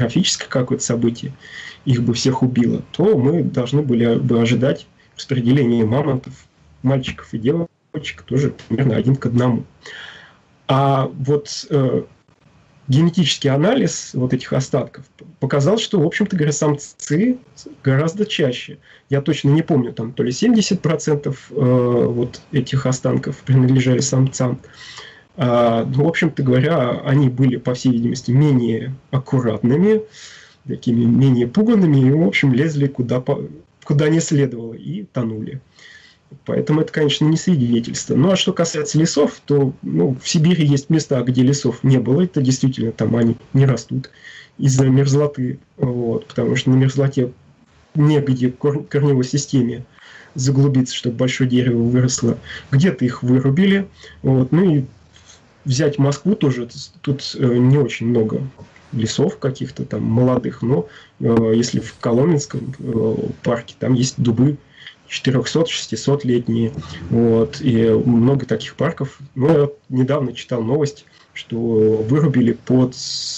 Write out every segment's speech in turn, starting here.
катастрофическое какое-то событие, их бы всех убило, то мы должны были бы ожидать распределения мамонтов, мальчиков и девочек тоже примерно 1 к 1. А вот генетический анализ вот этих остатков показал, что, в общем-то говоря, самцы гораздо чаще. Я точно не помню, там то ли 70% вот этих останков принадлежали самцам. Ну, в общем-то говоря, они были, по всей видимости, менее аккуратными, такими менее пуганными, и, в общем, лезли куда не следовало и тонули. Поэтому это, конечно, не свидетельство. Ну, а что касается лесов, то в Сибири есть места, где лесов не было. Это действительно там они не растут из-за мерзлоты. Вот, потому что на мерзлоте негде корневой системе заглубиться, чтобы большое дерево выросло. Где-то их вырубили. Вот, ну и взять Москву тоже, тут не очень много лесов каких-то там молодых, но если в Коломенском парке, там есть дубы 400-600-летние, вот, и много таких парков. Но я недавно читал новость, что вырубили под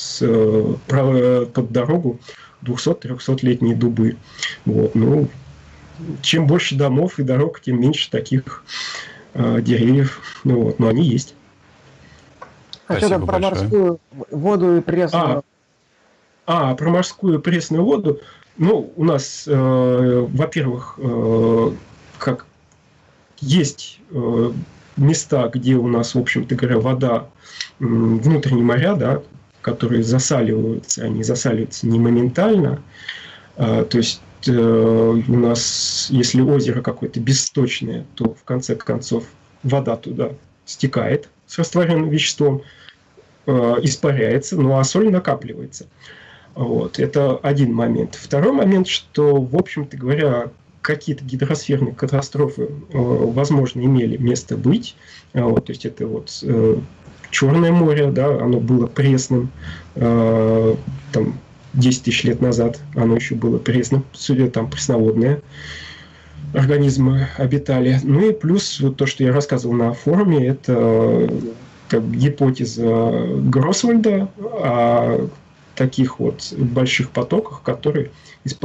дорогу 200-300-летние дубы. Вот, ну, чем больше домов и дорог, тем меньше таких деревьев. Вот, но они есть. А что там про морскую воду и пресную? Про морскую пресную воду. Ну, у нас, во-первых, как есть места, где у нас, в общем-то говоря, вода, внутренние моря, да, которые засаливаются, они засаливаются не моментально. То есть у нас, если озеро какое-то бессточное, то в конце концов вода туда стекает с растворенным веществом, испаряется, ну а соль накапливается. Вот, это один момент. Второй момент, что, в общем-то говоря, какие-то гидросферные катастрофы, возможно, имели место быть. Вот, то есть это вот Черное море, да, оно было пресным, там 10 тысяч лет назад оно еще было пресным, судя там пресноводные организмы обитали. Ну и плюс вот то, что я рассказывал на форуме, это гипотеза Гроссвальда о таких вот больших потоках, которые из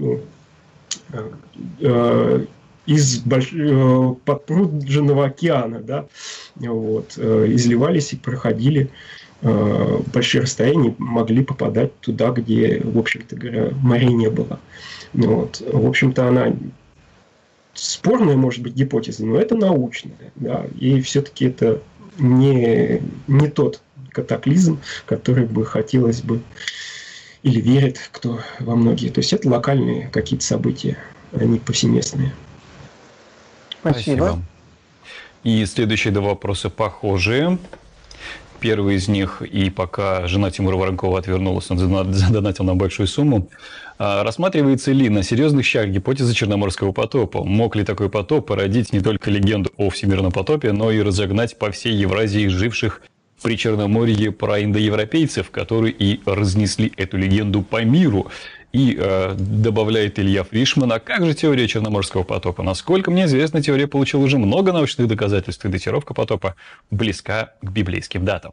подпруженного океана, да, вот, изливались и проходили большие расстояния, могли попадать туда, где, в общем-то говоря, морей не было. Вот. В общем-то, она спорная, может быть, гипотеза, но это научная. Да, и все-таки это не тот катаклизм, который бы хотелось бы или верит кто во многие. То есть это локальные какие-то события, они повсеместные. Спасибо. И следующие два вопроса похожие. Первый из них, и пока жена Тимура Воронкова отвернулась, он задонатил нам большую сумму. Рассматривается ли на серьезных щах гипотеза Черноморского потопа? Мог ли такой потоп породить не только легенду о всемирном потопе, но и разогнать по всей Евразии живших при Черноморье проиндоевропейцев, которые и разнесли эту легенду по миру? И добавляет Илья Фришман, а как же теория Черноморского потопа? Насколько мне известно, теория получила уже много научных доказательств, и датировка потопа близка к библейским датам.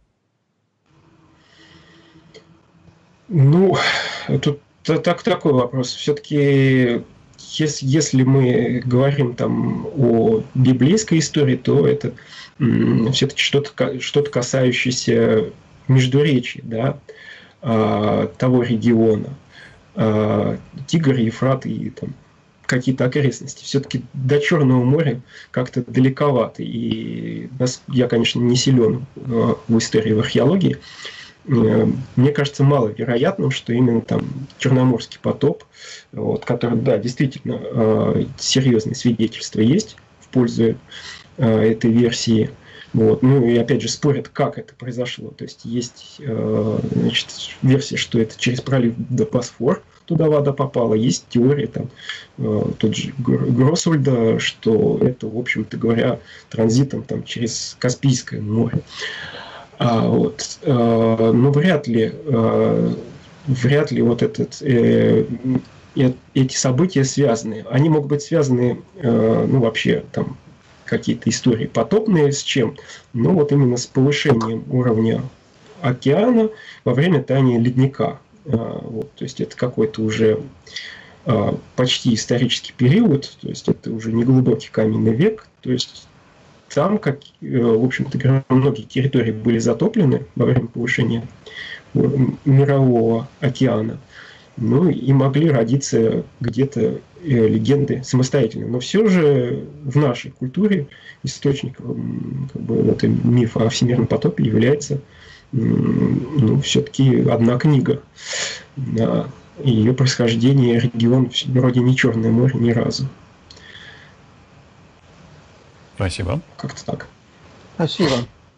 Ну, тут такой вопрос. Все-таки, если мы говорим там о библейской истории, то это все-таки что-то касающееся междуречия, да, того региона. Тигр, Ефрат и там какие-то окрестности. Все-таки до Черного моря как-то далековато. И я, конечно, не силен в истории, в археологии. Мне кажется маловероятным, что именно там Черноморский потоп, вот, который, да, действительно, серьезные свидетельства есть в пользу этой версии. Вот. Ну и опять же спорят, как это произошло. То есть есть значит, версия, что это через пролив Босфор туда вода попала. Есть теория там, тот же Гроссвальда, что это, в общем-то говоря, транзитом там, через Каспийское море. Вот. Но вряд ли вот эти события связаны. Они могут быть связаны, ну вообще там какие-то истории потопные с чем? Ну вот именно с повышением уровня океана во время таяния ледника. Вот, то есть это какой-то уже почти исторический период, то есть это уже не глубокий каменный век, то есть там, в общем-то, многие территории были затоплены во время повышения мирового океана, ну и могли родиться где-то легенды самостоятельно. Но все же в нашей культуре источником мифа о всемирном потопе является все-таки одна книга. Ее происхождение, регион вроде не Черное море ни разу. Спасибо. Как-то так. Спасибо.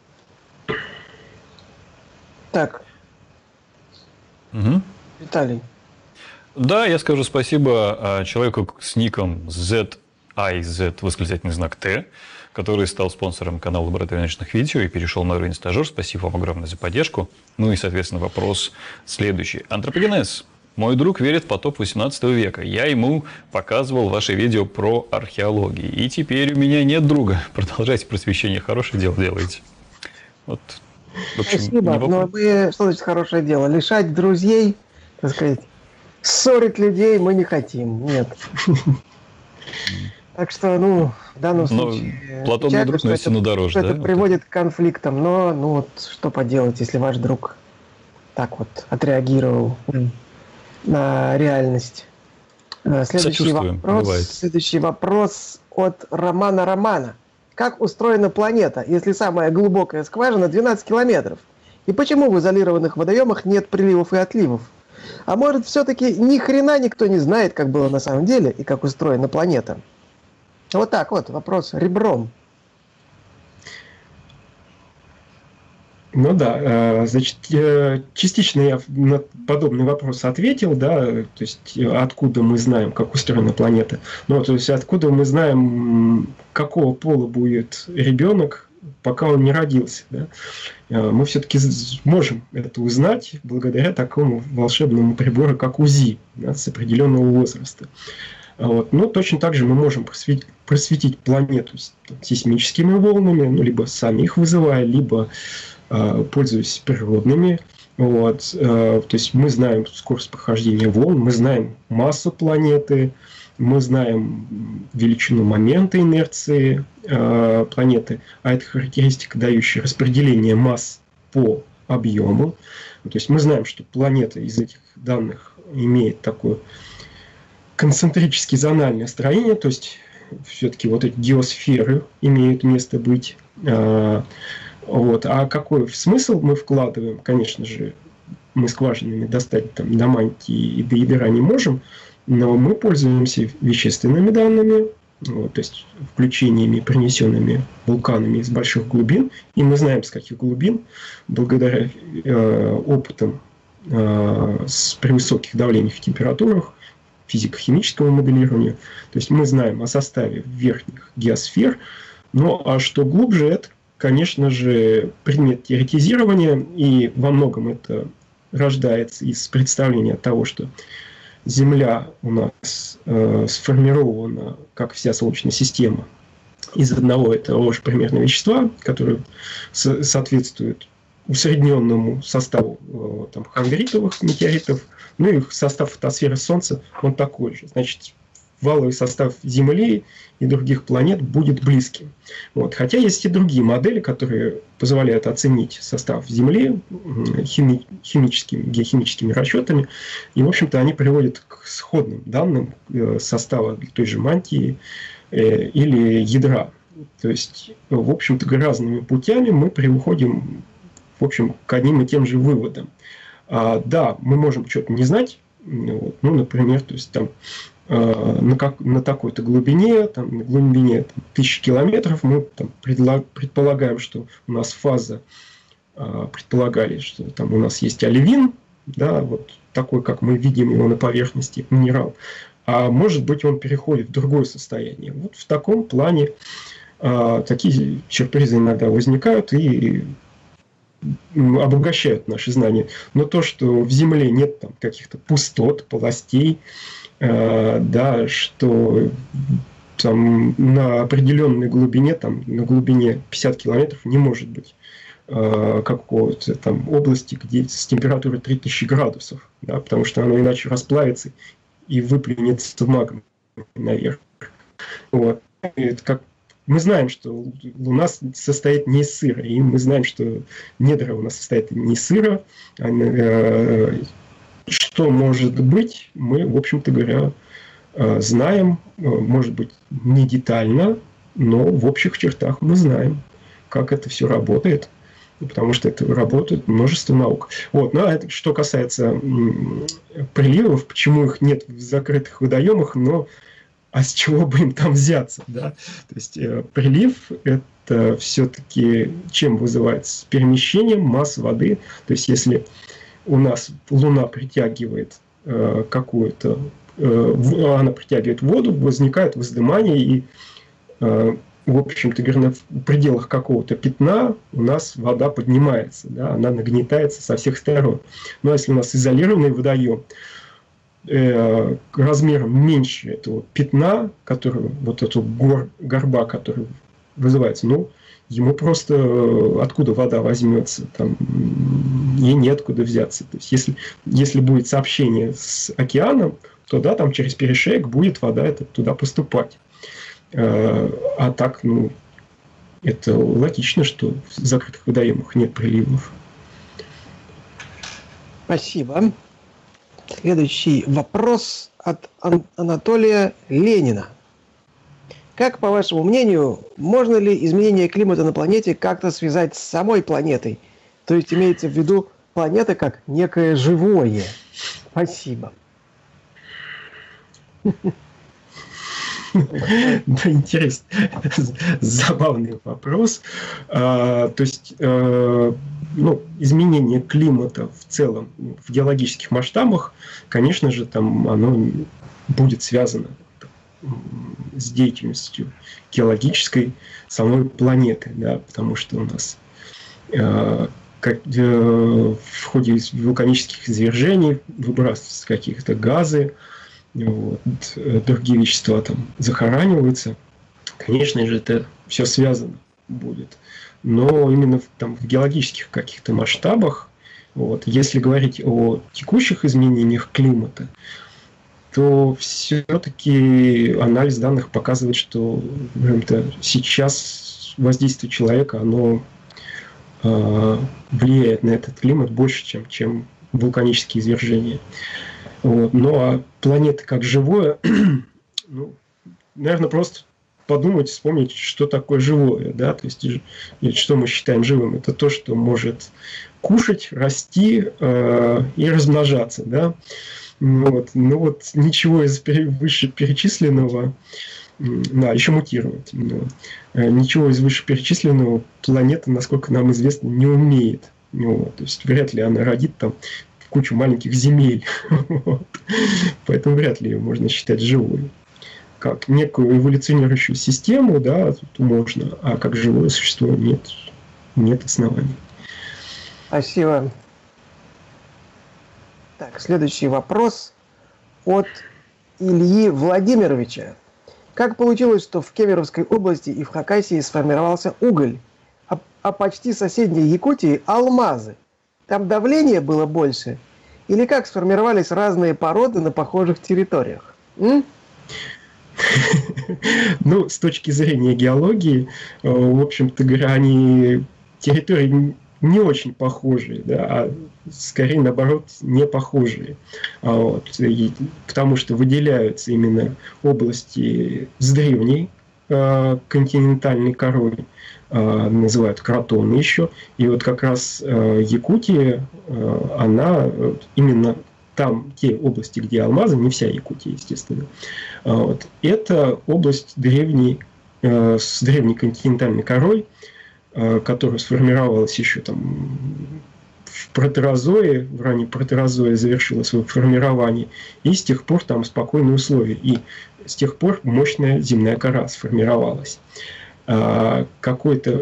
Так. Угу. Виталий. Да, я скажу спасибо человеку с ником ZIZ, восклицательный знак Т, который стал спонсором канала Лаборатория научных видео и перешел на уровень стажер. Спасибо вам огромное за поддержку. Ну и, соответственно, вопрос следующий. Антропогенез. Мой друг верит в потоп 18 века. Я ему показывал ваши видео про археологию. И теперь у меня нет друга. Продолжайте просвещение. Хорошее дело делаете. Вот. В общем, спасибо. Но мы, что значит хорошее дело? Лишать друзей, так сказать, ссорить людей мы не хотим. Нет. Так что, в данном случае... Платон не друг, но истину дороже, да? Это приводит к конфликтам. Но, что поделать, если ваш друг так вот отреагировал на реальность. Следующий вопрос от Романа. Как устроена планета, если самая глубокая скважина 12 километров? И почему в изолированных водоемах нет приливов и отливов? А может, все-таки ни хрена никто не знает, как было на самом деле и как устроена планета? Вот так вот, вопрос ребром. Ну да, значит, частично я на подобный вопрос ответил, да, то есть откуда мы знаем, как устроена планета. Ну, то есть откуда мы знаем, какого пола будет ребенок, пока он не родился, да. Мы все-таки можем это узнать благодаря такому волшебному прибору, как УЗИ, да, с определенного возраста. Вот. Ну, точно так же мы можем просветить планету сейсмическими волнами, либо сами их вызывая, либо пользуясь природными. Вот. То есть мы знаем скорость прохождения волн, мы знаем массу планеты, мы знаем величину момента инерции планеты, а это характеристика, дающая распределение масс по объему. То есть мы знаем, что планета из этих данных имеет такое концентрически зональное строение, то есть все-таки вот эти геосферы имеют место быть. Вот. А какой смысл мы вкладываем? Конечно же, мы скважинами достать там до мантии и до ядра не можем, но мы пользуемся вещественными данными, вот, то есть включениями, принесенными вулканами из больших глубин, и мы знаем, с каких глубин, благодаря опытам при высоких давлениях и температурах, физико-химическому моделированию, то есть мы знаем о составе верхних геосфер, ну а что глубже, это, конечно же, предмет теоретизирования, и во многом это рождается из представления того, что Земля у нас сформирована, как вся Солнечная система, из одного и того же примерно вещества, которое соответствует усредненному составу там, хондритовых метеоритов, ну и состав фотосферы Солнца, он такой же. Значит, валовый состав Земли и других планет будет близким. Вот. Хотя есть и другие модели, которые позволяют оценить состав Земли химическими, геохимическими расчетами. И, в общем-то, они приводят к сходным данным состава той же мантии или ядра. То есть, в общем-то, разными путями мы приходим, в общем, к одним и тем же выводам. Да, мы можем что-то не знать, ну, например, то есть там на такой-то глубине, там, на глубине 1000 километров мы там, предполагаем, что у нас фаза, предполагали, что там у нас есть оливин, да, вот такой, как мы видим его на поверхности, минерал, а может быть он переходит в другое состояние. Вот в таком плане такие сюрпризы иногда возникают и обогащают наши знания. Но то, что в Земле нет там каких-то пустот, полостей, да, что там на определенной глубине, там на глубине 50 километров не может быть какого-то там области, где с температурой 3000 градусов, да, потому что оно иначе расплавится и выплюнется в магму наверх. Вот. Это как мы знаем, что Луна состоит не из сыра, и мы знаем, что недра у нас состоят не из сыра. Что может быть, мы, в общем-то говоря, знаем, может быть, не детально, но в общих чертах мы знаем, как это все работает, потому что это работает множество наук. Вот. Ну, а это, что касается приливов, почему их нет в закрытых водоемах, но а с чего бы им там взяться, да? То есть прилив – это все-таки чем вызывается? Перемещением масс воды. То есть если у нас Луна притягивает какую-то, она притягивает воду, возникает воздымание, и, в общем-то, в пределах какого-то пятна у нас вода поднимается, да? Она нагнетается со всех сторон. Но если у нас изолированный водоем, размером меньше этого пятна, который, вот этого горба, который вызывается, ну, ему просто откуда вода возьмется, там, ей неоткуда взяться. То есть, если будет сообщение с океаном, то да, там через перешеек будет вода туда поступать. А так, ну, это логично, что в закрытых водоемах нет приливов. Спасибо. Следующий вопрос от Анатолия Ленина. Как, по вашему мнению, можно ли изменение климата на планете как-то связать с самой планетой? То есть имеется в виду планета как некое живое. Спасибо. Да, интересно. Забавный вопрос. То есть, изменение климата в целом в геологических масштабах, конечно же, там оно будет связано с деятельностью геологической самой планеты, да, потому что у нас в ходе вулканических извержений выбрасываются какие-то газы, вот, другие вещества там захораниваются. Конечно же, это все связано будет. Но именно в геологических каких-то масштабах, вот, если говорить о текущих изменениях климата, то все-таки анализ данных показывает, что сейчас воздействие человека, оно влияет на этот климат больше, чем вулканические извержения. Вот. Ну а планета как живое, ну, наверное, просто подумать, вспомнить, что такое живое, да, то есть что мы считаем живым. Это то, что может кушать, расти и размножаться, да. Вот. Ну вот ничего из вышеперечисленного, да, еще мутировать. Но, ничего из вышеперечисленного планета, насколько нам известно, не умеет. Вот. То есть вряд ли она родит там кучу маленьких земель. Вот. Поэтому вряд ли ее можно считать живой. Как некую эволюционирующую систему, да, тут можно, а как живое существо нет оснований. Спасибо. Так, следующий вопрос от Ильи Владимировича. Как получилось, что в Кемеровской области и в Хакасии сформировался уголь, а почти соседней Якутии алмазы? Там давление было больше? Или как сформировались разные породы на похожих территориях? Ну, с точки зрения геологии, в общем-то говоря, они территории не очень похожие, да, а скорее, наоборот, не похожие. Вот. Потому что выделяются именно области с древней континентальной корой, называют кротоны еще. И вот как раз Якутия, она именно там, те области, где алмазы, не вся Якутия, естественно, вот, это область древней, с древней континентальной корой, которая сформировалась еще там в протерозое, в раннем протерозое завершила свое формирование, и с тех пор там спокойные условия, и с тех пор мощная земная кора сформировалась. Какой-то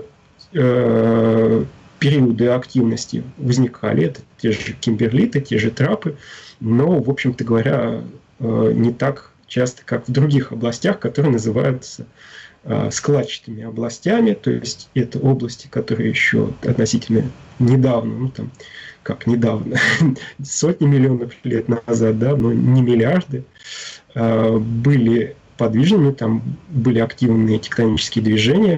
периоды активности возникали, это те же кимберлиты, те же трапы, но, в общем-то говоря, не так часто, как в других областях, которые называются складчатыми областями, то есть это области, которые еще относительно недавно, ну там, как недавно, сотни миллионов лет назад, да, но не миллиарды, были подвижными, там были активные тектонические движения,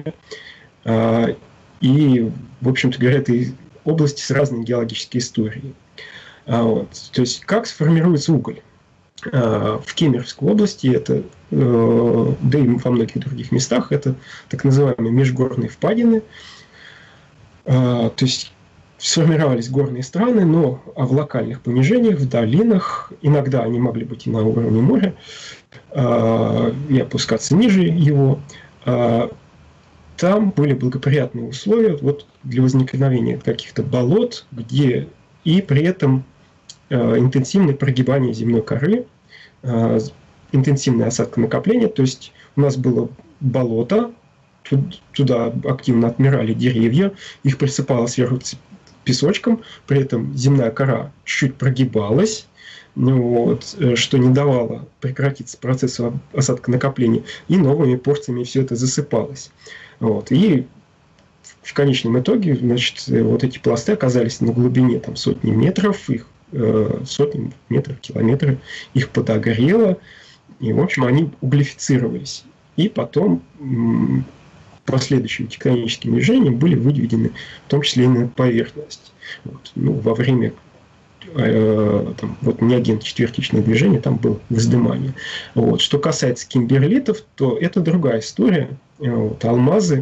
и, в общем-то говоря, это области с разной геологической историей. Вот. То есть как сформируется уголь? В Кемеровской области это, да и во многих других местах, это так называемые межгорные впадины. То есть сформировались горные страны, но в локальных понижениях, в долинах, иногда они могли быть и на уровне моря, и опускаться ниже его. Там были благоприятные условия вот, для возникновения каких-то болот, где и при этом интенсивное прогибание земной коры, интенсивное осадконакопление, то есть у нас было болото, туда активно отмирали деревья, их присыпало сверху песочком, при этом земная кора чуть прогибалась, вот, что не давало прекратиться процессу осадконакопления, и новыми порциями все это засыпалось. Вот, и в конечном итоге, значит, вот эти пласты оказались на глубине там, сотни метров, их сотни метров, километры, их подогрело, и, в общем, они углефицировались. И потом последующим тектоническим движением были выведены, в том числе и на поверхность. Вот, ну, во время там, вот неогенно-четвертичное движение, там было вздымание. Вот. Что касается кимберлитов, то это другая история. Вот, алмазы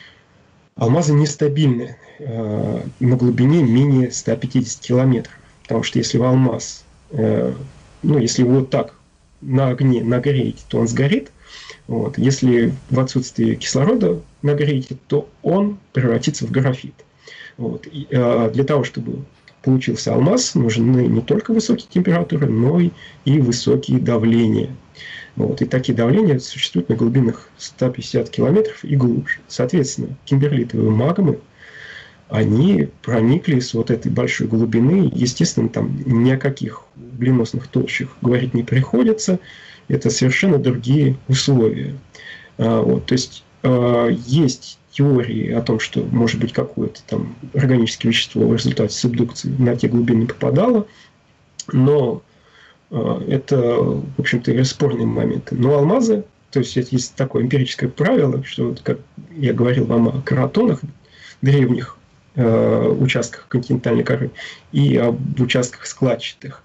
нестабильны на глубине менее 150 километров. Потому что если в алмаз, ну, если его вот так на огне нагреть, то он сгорит. Вот. Если в отсутствии кислорода нагреть, то он превратится в графит. Вот. И, для того, чтобы получился алмаз, нужны не только высокие температуры, но и высокие давления. Вот. И такие давления существуют на глубинах 150 километров и глубже. Соответственно, кимберлитовые магмы, они проникли с вот этой большой глубины. Естественно, там ни о каких угленосных толщах говорить не приходится. Это совершенно другие условия. Вот. То есть есть теории о том, что может быть какое-то там органическое вещество в результате субдукции на те глубины попадало, но это, в общем-то, спорные моменты. Но алмазы, то есть есть такое эмпирическое правило, что, как я говорил вам о кератонах, древних участках континентальной коры и об участках складчатых.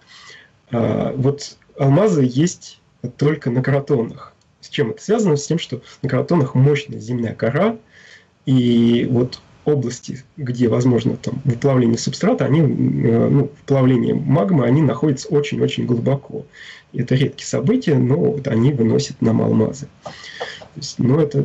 Вот алмазы есть только на кератонах. С чем это связано? С тем, что на кератонах мощная земная кора, и вот области, где возможно там выплавление субстрата, они, ну, выплавление магмы, они находятся очень-очень глубоко. Это редкие события, но вот они выносят нам алмазы. То есть, ну, это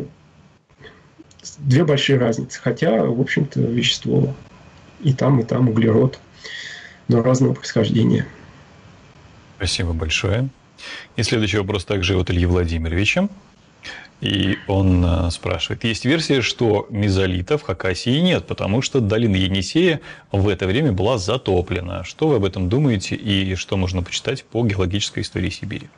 две большие разницы. Хотя, в общем-то, вещество и там углерод, но разного происхождения. Спасибо большое. И следующий вопрос также от Ильи Владимировича. И он спрашивает. Есть версия, что мезолита в Хакасии нет, потому что долина Енисея в это время была затоплена. Что вы об этом думаете и что можно почитать по геологической истории Сибири?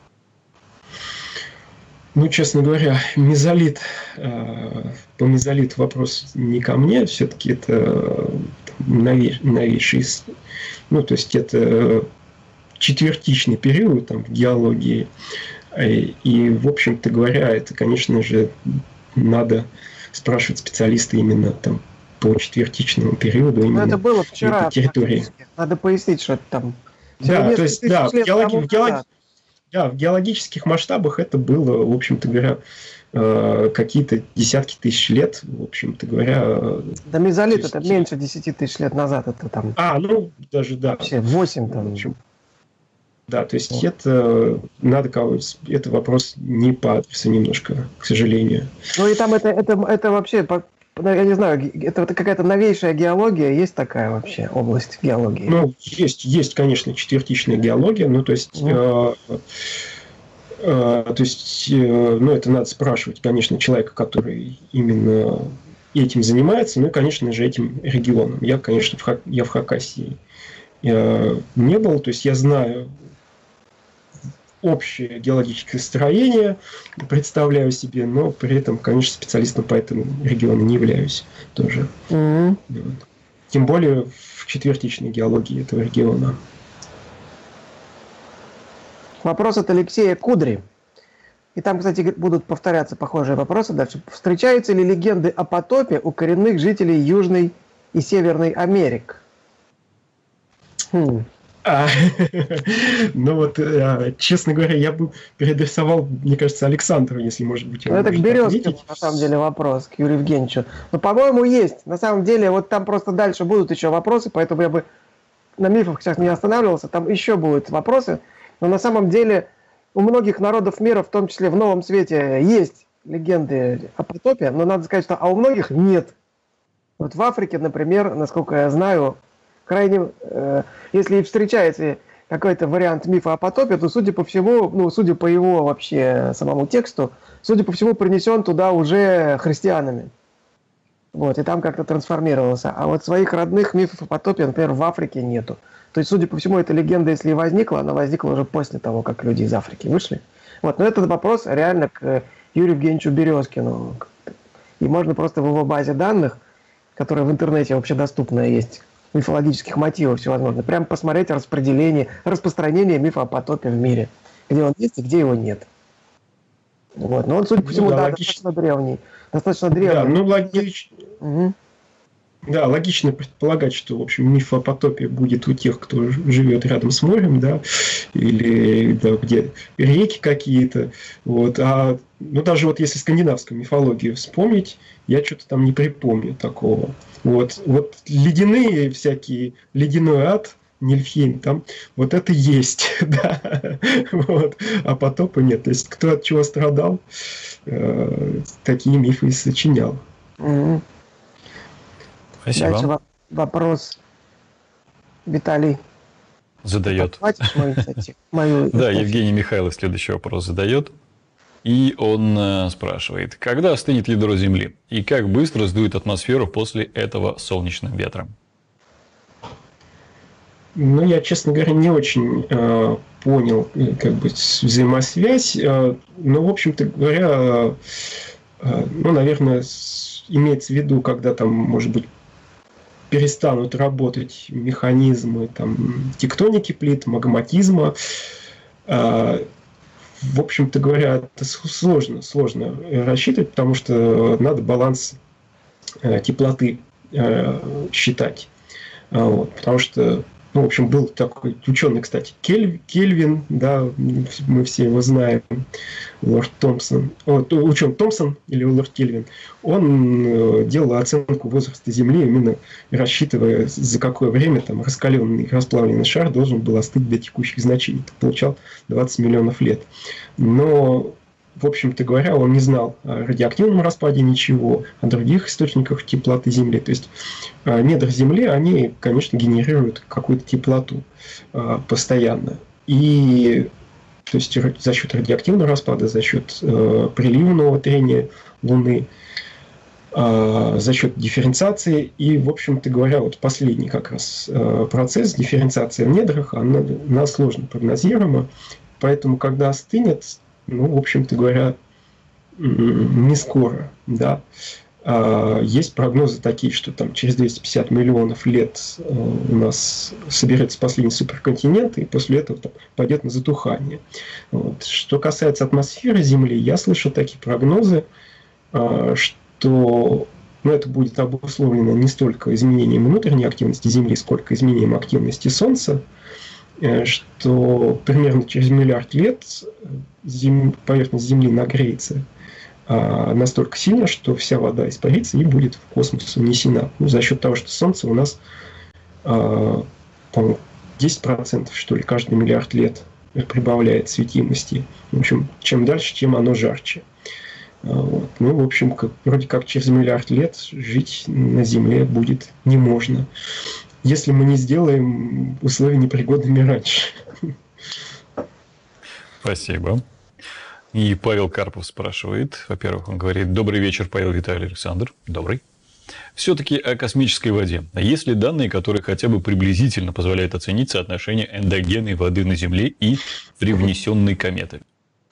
Ну, честно говоря, мезолит, по мезолиту вопрос не ко мне, все-таки это новейший, ну, то есть это четвертичный период там, в геологии. И, в общем-то говоря, это, конечно же, надо спрашивать специалиста именно там, по четвертичному периоду. Но это было вчера. Территории. Надо пояснить, что это там... Да, то есть, да, в геологических масштабах это было, в общем-то говоря, какие-то десятки тысяч лет, в общем-то говоря. Да, мезолит это меньше 10 тысяч лет назад. Это там... ну, даже, да. Вообще 8 там. Да, то есть это надо кого-то, это вопрос не по адресу немножко, к сожалению. Ну и там это вообще, я не знаю, это какая-то новейшая геология, есть такая вообще область геологии? Ну, есть, конечно, четвертичная геология, ну, то есть, ну, это надо спрашивать, конечно, человека, который именно этим занимается, ну, и, конечно же, этим регионом. Я, конечно, в Хакасии не был, то есть я знаю общее геологическое строение представляю себе, но при этом, конечно, специалистом по этому региону не являюсь тоже. Мгм. Вот. Тем более в четвертичной геологии этого региона. Вопрос от Алексея Кудри. И там, кстати, будут повторяться похожие вопросы дальше. Встречаются ли легенды о потопе у коренных жителей Южной и Северной Америк? А, ну вот, честно говоря, я бы переадресовал, мне кажется, Александру, если, может быть, он Ну, это к может Березкину, ответить. на самом деле, вопрос, к Юрию Евгеньевичу. Но, по-моему, есть. На самом деле, вот там просто дальше будут еще вопросы, поэтому я бы на мифах сейчас не останавливался. Там еще будут вопросы. Но на самом деле у многих народов мира, в том числе в Новом Свете, есть легенды о потопе, но надо сказать, что у многих нет. Вот в Африке, например, насколько я знаю, крайне, если и встречается какой-то вариант мифа о потопе, то, судя по всему, ну, судя по его вообще самому тексту, судя по всему, принесен туда уже христианами. Вот, и там как-то трансформировался. А вот своих родных мифов о потопе, например, в Африке нету. То есть, судя по всему, эта легенда, если и возникла, она возникла уже после того, как люди из Африки вышли. Вот, но этот вопрос реально к Юрию Евгеньевичу Березкину. И можно просто в его базе данных, которая в интернете общедоступная есть, мифологических мотивов всевозможных, прям посмотреть распространение мифа о потопе в мире. Где он есть и где его нет. Вот. Но он, судя по всему, да, да, логично. достаточно Да, древний. ну, Угу. да, логично предполагать, что, в общем, миф о потопе будет у тех, кто живет рядом с морем, да, или да, где реки какие-то. Вот. Ну, даже вот если скандинавскую мифологию вспомнить, я что-то там не припомню такого. Вот ледяные всякие, ледяной ад, Нильфхейм, там вот это есть, да, вот, а потопа нет. То есть кто от чего страдал, такие мифы и сочинял. Угу. Спасибо. Дальше вопрос Виталий. Задает. Хватишь мою инициативу? Мою Да, Евгений Михайлов следующий вопрос задает. И он спрашивает, когда остынет ядро Земли и как быстро сдует атмосферу после этого солнечным ветром? Ну, я, честно говоря, не очень понял как бы взаимосвязь. Но, в общем-то говоря, ну, наверное, имеется в виду, когда там, может быть, перестанут работать механизмы там, тектоники плит, магматизма. В общем-то говоря, это сложно рассчитывать, потому что надо баланс теплоты считать. Вот, потому что, ну, в общем, был такой ученый, кстати, Кельвин, да, мы все его знаем, лорд Томпсон, ученый Томпсон или лорд Кельвин, он делал оценку возраста Земли, именно рассчитывая, за какое время там раскаленный расплавленный шар должен был остыть до текущих значений. Это получал 20 миллионов лет. Но, в общем-то говоря, он не знал о радиоактивном распаде ничего, о других источниках теплоты Земли. То есть недра Земли, они, конечно, генерируют какую-то теплоту постоянно. И то есть за счет радиоактивного распада, за счет приливного трения Луны, за счет дифференциации. И, в общем-то говоря, вот последний как раз процесс дифференциации в недрах, она сложно прогнозируема. Поэтому, когда остынет, ну, в общем-то говоря, не скоро, да. Есть прогнозы такие, что там через 250 миллионов лет у нас соберется последний суперконтинент, и после этого там пойдет на затухание. Вот. Что касается атмосферы Земли, я слышал такие прогнозы, что это будет обусловлено не столько изменением внутренней активности Земли, сколько изменением активности Солнца, что примерно через миллиард лет поверхность Земли нагреется настолько сильно, что вся вода испарится и будет в космос унесена. Ну, за счет того, что Солнце у нас, по-моему, 10%, что ли, каждый миллиард лет прибавляет светимости. В общем, чем дальше, тем оно жарче. Вот. Ну, в общем, вроде как через миллиард лет жить на Земле будет не можно, если мы не сделаем условия непригодными раньше. Спасибо. И Павел Карпов спрашивает. Во-первых, он говорит: добрый вечер, Павел Виталий Александр. Добрый. Все-таки о космической воде. Есть ли данные, которые хотя бы приблизительно позволяют оценить соотношение эндогенной воды на Земле и привнесенной кометы?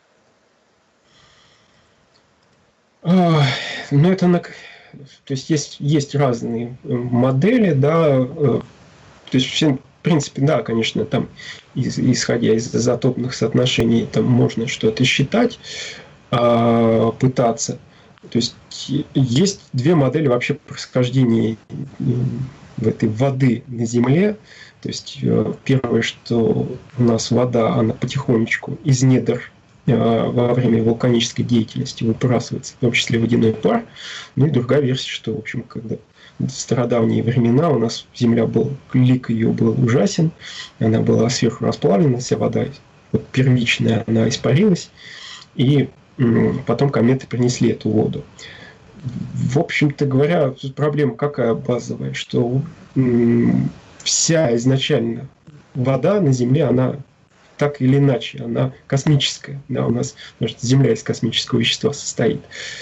Ну, это то есть разные модели, да, то есть все, в принципе, да, конечно, там, исходя из изотопных соотношений, там можно что-то считать, пытаться. То есть есть две модели вообще происхождения в этой воды на Земле. То есть первое, что у нас вода, она потихонечку из недр во время вулканической деятельности выбрасывается, в том числе водяной пар. Ну и другая версия, что, в общем, когда в стародавние времена у нас Земля был, лик ее был ужасен, она была сверху расплавлена, вся вода вот, первичная, она испарилась, и потом кометы принесли эту воду. В общем-то говоря, тут проблема какая базовая, что вся изначально вода на Земле, она так или иначе, она космическая. Да, у нас, потому что Земля из космического вещества состоит.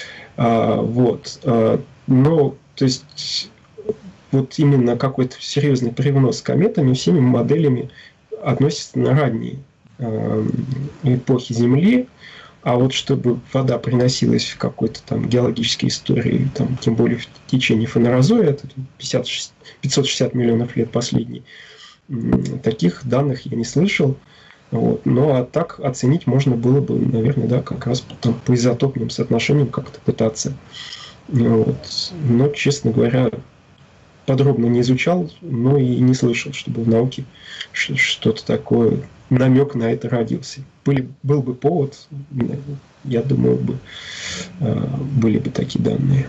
Но, то есть, вот именно какой-то серьезный привнос кометами всеми моделями относится на ранние эпохи Земли. А вот чтобы вода приносилась в какой-то там геологической истории, там, тем более в течение фенерозоя, это 560 миллионов лет последний, таких данных я не слышал. Вот. Ну, а так оценить можно было бы, наверное, да, как раз там, по изотопным соотношениям как-то пытаться. Вот. Но, честно говоря, подробно не изучал, но и не слышал, чтобы в науке что-то такое, намек на это родился. Был бы повод, я думаю, были бы такие данные.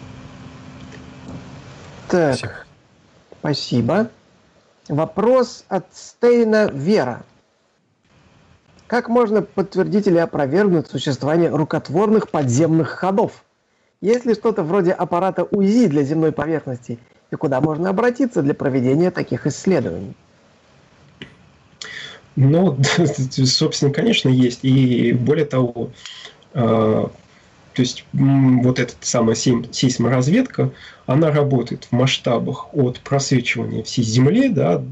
Так, спасибо. Вопрос от Стейна Вера. Как можно подтвердить или опровергнуть существование рукотворных подземных ходов? Есть ли что-то вроде аппарата УЗИ для земной поверхности? И куда можно обратиться для проведения таких исследований? Ну, собственно, конечно, есть. И более того, то есть вот эта самая сейсморазведка, она работает в масштабах от просвечивания всей Земли, да,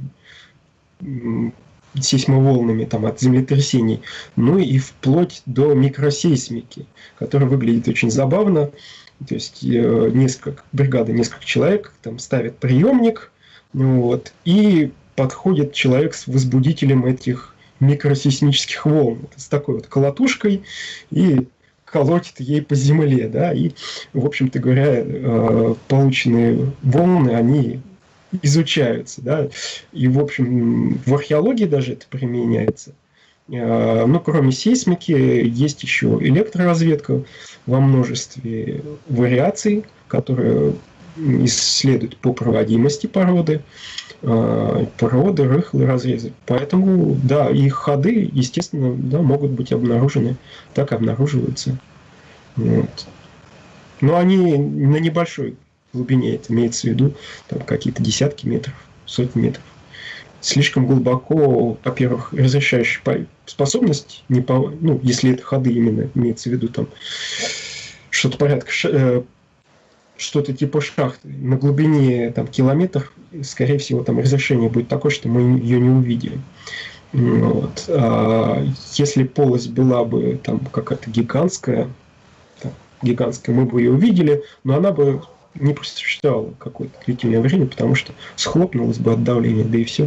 сейсмоволнами там, от землетрясений, ну и вплоть до микросейсмики, которая выглядит очень забавно. То есть бригада, несколько человек там ставят приемник, вот, и подходит человек с возбудителем этих микросейсмических волн, с такой вот колотушкой, и колотит ей по земле, да, и, в общем-то говоря, полученные волны, они изучаются, да, и, в общем, в археологии даже это применяется. Но кроме сейсмики есть еще электроразведка во множестве вариаций, которые исследуют по проводимости породы, рыхлые разрезы. Поэтому, да, их ходы, естественно, да, могут быть обнаружены, так и обнаруживаются. Вот. Но они на небольшой глубине, это имеется в виду там, какие-то десятки метров, сотни метров. Слишком глубоко, во-первых, разрешающая способность, если это ходы именно, имеется в виду там что-то порядка, что-то типа шахты, на глубине там, километров, скорее всего, там разрешение будет такое, что мы ее не увидим. Вот. А если полость была бы там какая-то гигантская, мы бы ее увидели, но она бы не просуществовала какое-то длительное время, потому что схлопнулась бы от давления, да и все.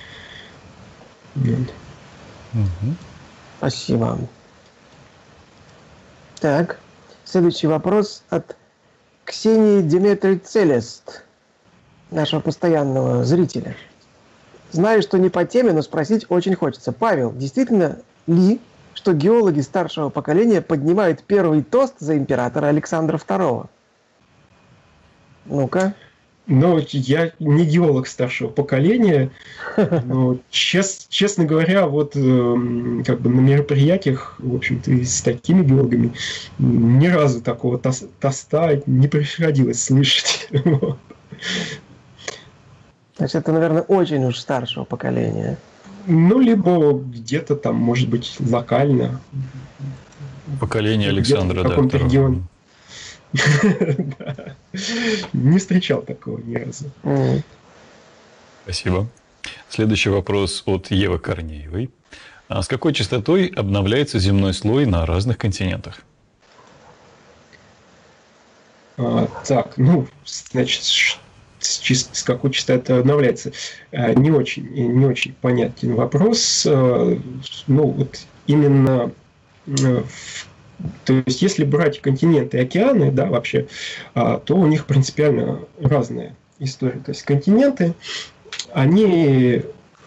Спасибо. Так, следующий вопрос от Ксении Диметрий Целест, нашего постоянного зрителя. Знаю, что не по теме, но спросить очень хочется. Павел, действительно ли, что геологи старшего поколения поднимают первый тост за императора Александра II? Ну-ка. Ну, я не геолог старшего поколения, но, честно говоря, вот как бы на мероприятиях, в общем-то, и с такими геологами ни разу такого тоста не приходилось слышать. Значит, это, наверное, очень уж старшего поколения. Ну, либо где-то там, может быть, локально. Поколение Александра, в каком-то регионе. Да. Не встречал такого ни разу. Спасибо. Следующий вопрос от Евы Корнеевой. А с какой частотой обновляется земной слой на разных континентах? Так, ну, значит, с какой частотой обновляется? Не очень понятен вопрос. Ну, вот именно, то есть, если брать континенты и океаны, да, вообще, то у них принципиально разная история. То есть, континенты, они,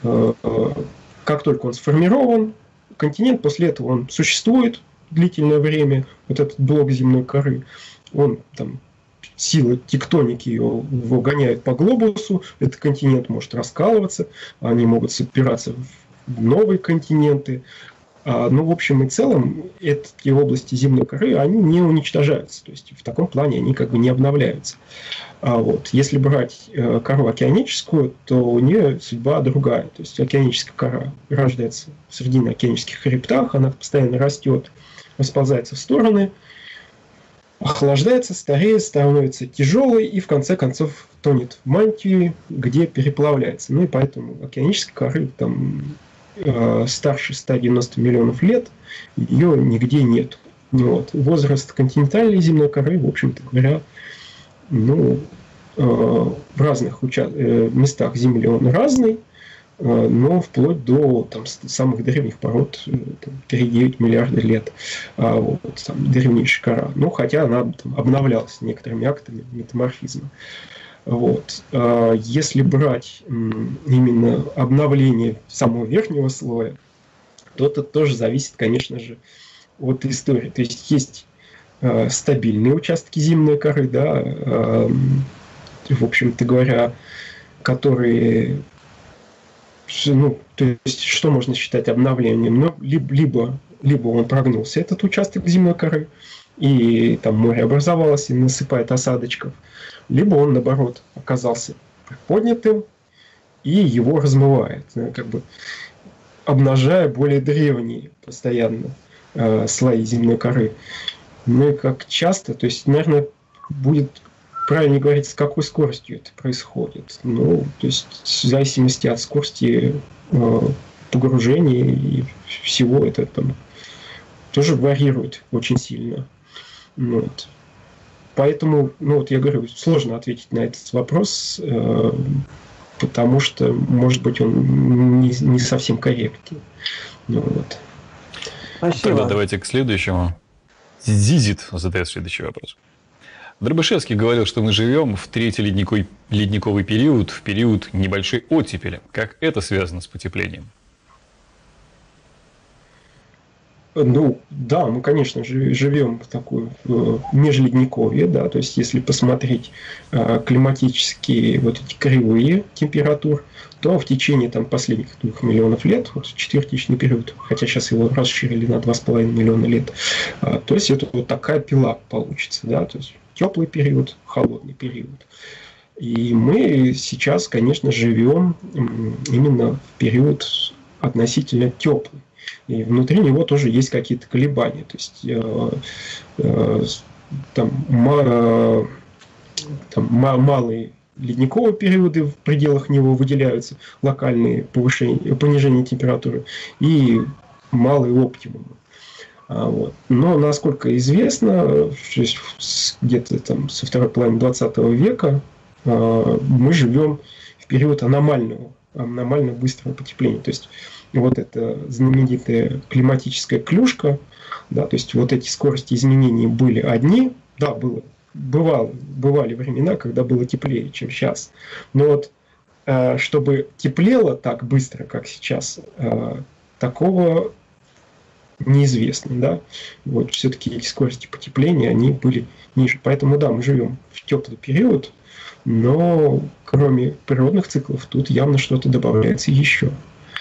как только он сформирован, континент, после этого он существует длительное время, вот этот блок земной коры, он там силы тектоники его гоняют по глобусу, этот континент может раскалываться, они могут собираться в новые континенты. Ну, в общем и целом, эти области земной коры, они не уничтожаются. То есть, в таком плане они как бы не обновляются. Вот. Если брать кору океаническую, то у нее судьба другая. То есть, океаническая кора рождается в срединно-океанических хребтах, она постоянно растет, расползается в стороны, охлаждается, стареет, становится тяжелой и в конце концов тонет в мантии, где переплавляется. Ну и поэтому океанической коры там старше 190 миллионов лет, ее нигде нет. Вот. Возраст континентальной земной коры, в общем-то говоря, ну, в разных местах Земли он разный, но вплоть до там, самых древних пород, 3,9 миллиарда лет, вот, там, древнейшая кора. Ну, хотя она там обновлялась некоторыми актами метаморфизма. Вот. Если брать именно обновление самого верхнего слоя, то это тоже зависит, конечно же, от истории. То есть есть стабильные участки земной коры, да, в общем-то говоря, которые, ну, то есть что можно считать обновлением? Ну, либо он прогнулся, этот участок земной коры, и там море образовалось и насыпает осадочков, либо он, наоборот, оказался поднятым, и его размывает, как бы обнажая более древние постоянно слои земной коры. Ну и как часто, то есть, наверное, будет правильно говорить, с какой скоростью это происходит. Ну, то есть, в зависимости от скорости погружения и всего это там тоже варьирует очень сильно. Вот. Поэтому, ну вот я говорю, сложно ответить на этот вопрос, потому что, может быть, он не совсем корректный. Ну, вот. Спасибо. Тогда давайте к следующему. Зизит задает следующий вопрос. Дробышевский говорил, что мы живем в третий ледниковый период, в период небольшой оттепели. Как это связано с потеплением? Ну, да, мы, конечно, живем в такой межледниковье, да, то есть, если посмотреть климатические вот эти кривые температур, то в течение там последних 2 миллионов лет, вот четвертичный период, хотя сейчас его расширили на 2,5 миллиона лет, то есть, это вот такая пила получится, да, то есть, теплый период, холодный период. И мы сейчас, конечно, живем именно в период относительно теплый. И внутри него тоже есть какие-то колебания. То есть малые ледниковые периоды в пределах него выделяются, локальные понижения температуры и малые оптимумы. Вот. Но, насколько известно, где-то там со второй половины 20 века мы живем в период аномально быстрого потепления. То есть вот эта знаменитая климатическая клюшка, да, то есть вот эти скорости изменений были одни, да, бывали времена, когда было теплее, чем сейчас. Но вот чтобы теплело так быстро, как сейчас, такого неизвестно, да. Вот все-таки эти скорости потепления, они были ниже. Поэтому, да, мы живем в теплый период, но кроме природных циклов тут явно что-то добавляется еще.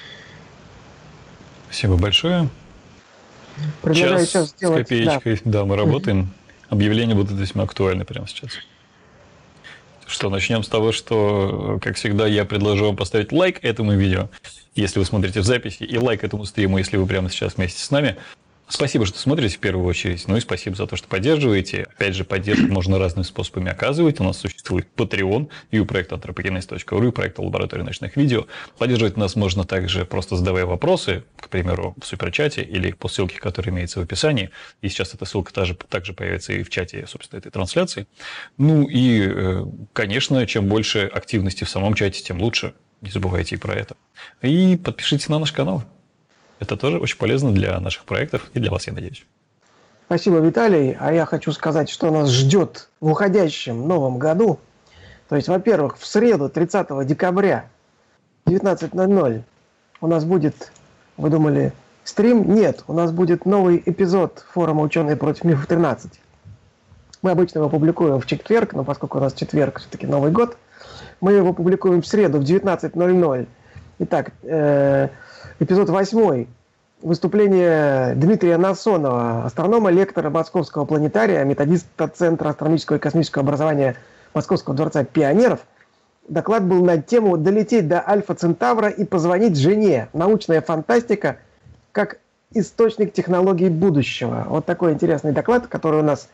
Спасибо большое. Предлагаю сейчас С сделать... копеечкой. Да, мы работаем. Объявления будут весьма актуальны прямо сейчас. Что, начнем с того, что, как всегда, я предложу вам поставить лайк этому видео, если вы смотрите в записи, и лайк этому стриму, если вы прямо сейчас вместе с нами. Спасибо, что смотрите в первую очередь, ну и спасибо за то, что поддерживаете. Опять же, поддержку можно разными способами оказывать. У нас существует Patreon и у проекта anthropogenesis.ru, и у проекта Лаборатория ночных видео. Поддерживать нас можно также просто задавая вопросы, к примеру, в суперчате или по ссылке, которая имеется в описании. И сейчас эта ссылка также появится и в чате, собственно, этой трансляции. Ну и, конечно, чем больше активности в самом чате, тем лучше. Не забывайте и про это. И подпишитесь на наш канал. Это тоже очень полезно для наших проектов и для вас, я надеюсь. Спасибо, Виталий. А я хочу сказать, что нас ждет в уходящем новом году. То есть, во-первых, в среду, 30 декабря, 19:00 у нас будет, вы думали, стрим? Нет, у нас будет новый эпизод форума «Ученые против мифов 13». Мы обычно его публикуем в четверг, но поскольку у нас четверг все-таки Новый год, мы его публикуем в среду в 19:00. Итак, эпизод 8. Выступление Дмитрия Насонова, астронома, лектора Московского планетария, методиста Центра астрономического и космического образования Московского дворца пионеров. Доклад был на тему «Долететь до Альфа Центавра и позвонить жене. Научная фантастика как источник технологий будущего». Вот такой интересный доклад, который у нас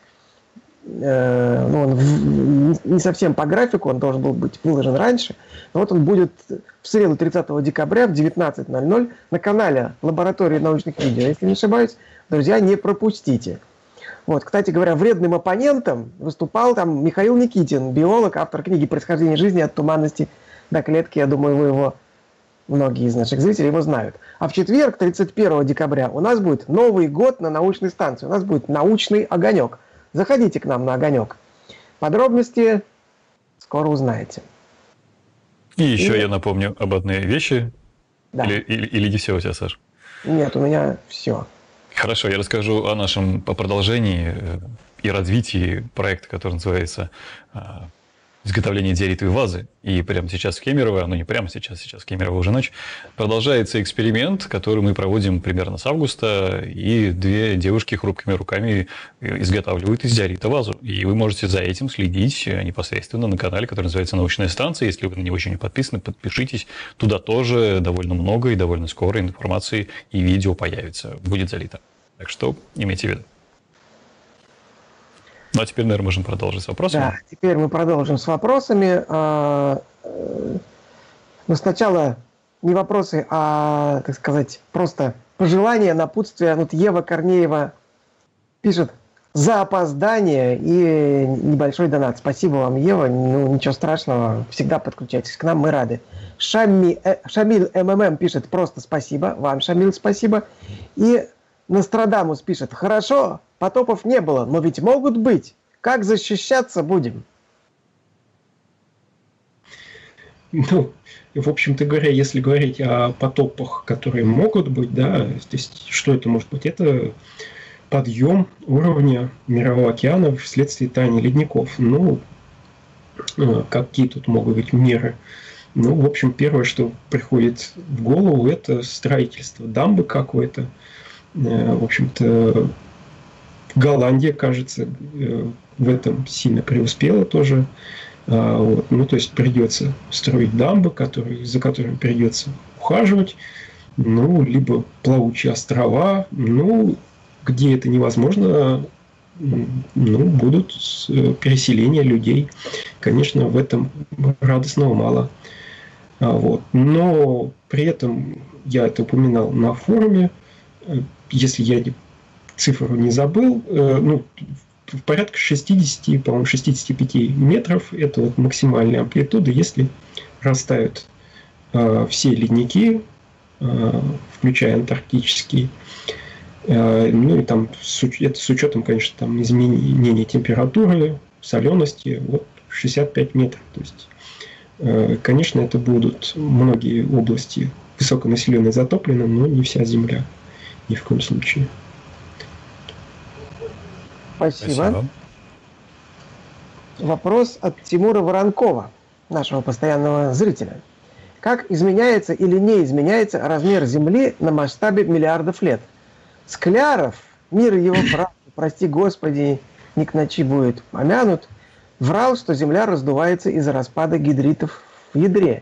он не совсем по графику, он должен был быть выложен раньше. Но вот он будет в среду 30 декабря в 19:00 на канале Лаборатории научных видео. Если не ошибаюсь, друзья, не пропустите. Вот, кстати говоря, вредным оппонентом выступал там Михаил Никитин, биолог, автор книги «Происхождение жизни от туманности до клетки». Я думаю, вы его, многие из наших зрителей его знают. А в четверг, 31 декабря, у нас будет Новый год на научной станции. У нас будет научный огонек. Заходите к нам на огонек. Подробности скоро узнаете. И еще я напомню об одной вещи. Да. Или не все у тебя, Саш? Нет, у меня все. Хорошо, я расскажу о нашем продолжении и развитии проекта, который называется «Изготовление диоритовой вазы». И прямо сейчас в Кемерово, ну не прямо сейчас в Кемерово уже ночь, продолжается эксперимент, который мы проводим примерно с августа, и две девушки хрупкими руками изготавливают из диорита вазу. И вы можете за этим следить непосредственно на канале, который называется «Научная станция». Если вы на него еще не подписаны, подпишитесь. Туда тоже довольно много и довольно скоро информации и видео появится, будет залито. Так что имейте в виду. Ну, а теперь, наверное, можем продолжить с вопросами. Да, теперь мы продолжим с вопросами. Но сначала не вопросы, а, так сказать, просто пожелания, напутствия. Вот Ева Корнеева пишет: за опоздание и небольшой донат. Спасибо вам, Ева. Ну, ничего страшного. Всегда подключайтесь к нам, мы рады. Шамиль МММ пишет: просто спасибо. Вам, Шамиль, спасибо. И Нострадамус пишет: хорошо, потопов не было, но ведь могут быть. Как защищаться будем? Ну, в общем-то говоря, если говорить о потопах, которые могут быть, да, то есть что это может быть? Это подъем уровня Мирового океана вследствие таяния ледников. Ну, какие тут могут быть меры? Ну, в общем, первое, что приходит в голову, это строительство дамбы какой-то. В общем-то, Голландия, кажется, в этом сильно преуспела тоже. Вот. Ну, то есть придется строить дамбы, за которыми придется ухаживать. Ну, либо плавучие острова. Ну, где это невозможно, ну, будут переселения людей. Конечно, в этом радостного мало. Вот. Но при этом, я это упоминал на форуме, если я цифру не забыл, ну, порядка 60, по-моему, 65 метров – это вот максимальная амплитуда, если растают все ледники, включая антарктические. Ну и там это с учетом, конечно, там изменения температуры, солености, вот 65 метров. То есть, конечно, это будут многие области высоконаселенные затоплены, но не вся Земля. Ни в коем случае. Спасибо. Вопрос от Тимура Воронкова, нашего постоянного зрителя. Как изменяется или не изменяется размер Земли на масштабе миллиардов лет? Скляров, мир его прав, прости Господи, не к ночи будет помянут, врал, что Земля раздувается из-за распада гидритов в ядре.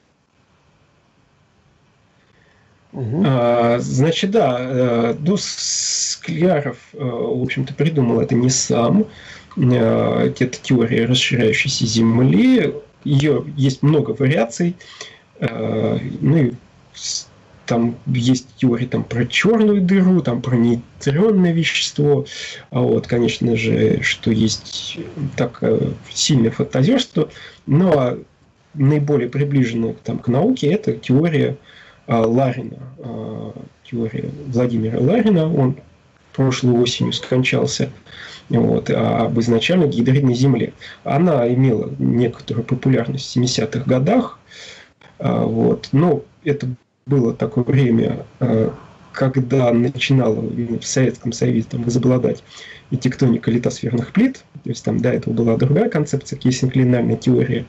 Угу. Значит, да, ну, Скляров, в общем-то, придумал это не сам. это теория расширяющейся Земли. Ее есть много вариаций. Ну и там есть теории там, про черную дыру, там, про нейтронное вещество. А вот, конечно же, что есть так сильное фантазерство. Но наиболее приближенная там, к науке это теория Ларина. Теория Владимира Ларина. Он прошлой осенью скончался. Вот, об изначально гидридной Земле. Она имела некоторую популярность в 70-х годах. Вот, но это было такое время, когда начинала в Советском Союзе там, возобладать и тектоника литосферных плит. То есть там до этого была другая концепция, геосинклинальная теория.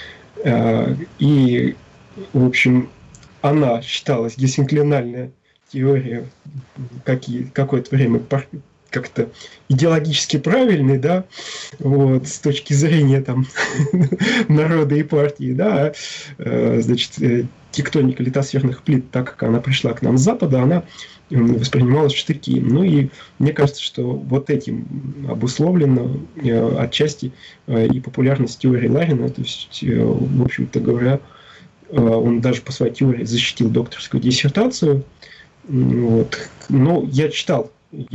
И, в общем, она считалась геосинклинальная теория какое-то время как-то идеологически правильный, да, вот, с точки зрения там народа и партии, да, значит, тектоника литосферных плит, так как она пришла к нам с Запада, она воспринималась в штыки. Ну и мне кажется, что вот этим обусловлено отчасти и популярность теории Ларина, то есть, в общем-то говоря, он даже по своей теории защитил докторскую диссертацию, вот. Но я читал,